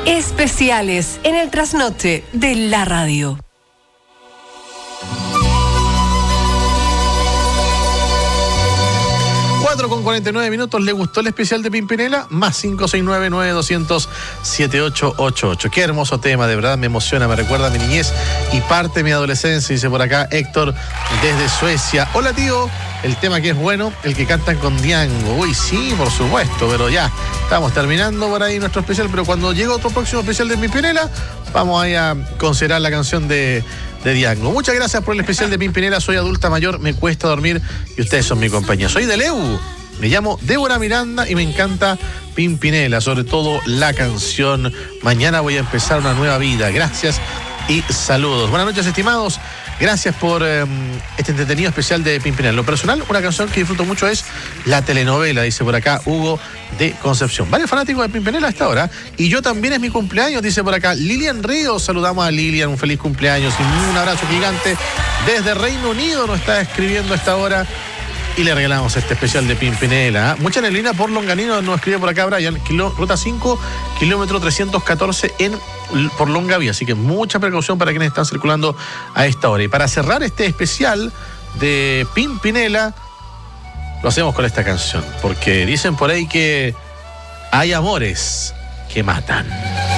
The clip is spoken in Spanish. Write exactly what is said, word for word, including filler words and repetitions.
Especiales en el trasnoche de la radio. cuatro con cuarenta y nueve minutos. ¿Le gustó el especial de Pimpinela? Más cinco seis nueve, nueve dos cero cero, siete ocho ocho ocho. Qué hermoso tema, de verdad me emociona, me recuerda a mi niñez y parte de mi adolescencia, dice por acá Héctor desde Suecia. Hola tío, el tema que es bueno, el que cantan con Diango. Uy, sí, por supuesto, pero ya, estamos terminando por ahí nuestro especial, pero cuando llegue otro próximo especial de Pimpinela, vamos ahí a considerar la canción de... de Diango. Muchas gracias por el especial de Pimpinela. Soy adulta mayor, me cuesta dormir y ustedes son mi compañía. Soy de Leu, me llamo Débora Miranda y me encanta Pimpinela, sobre todo la canción Mañana voy a empezar una nueva vida. Gracias y saludos. Buenas noches, estimados. Gracias por eh, este entretenido especial de Pimpinela. En lo personal, una canción que disfruto mucho es la telenovela, dice por acá Hugo de Concepción. Varios fanáticos de Pimpinela a esta hora. Y yo también, es mi cumpleaños, dice por acá Lilian Ríos. Saludamos a Lilian, un feliz cumpleaños y un abrazo gigante. Desde Reino Unido nos está escribiendo a esta hora y le regalamos este especial de Pimpinela. ¿eh? Mucha neblina por Longanino, nos escribe por acá Brian. Kilo, ruta cinco, kilómetro trescientos catorce en, por Longaví. Así que mucha precaución para quienes están circulando a esta hora. Y para cerrar este especial de Pimpinela, lo hacemos con esta canción. Porque dicen por ahí que hay amores que matan.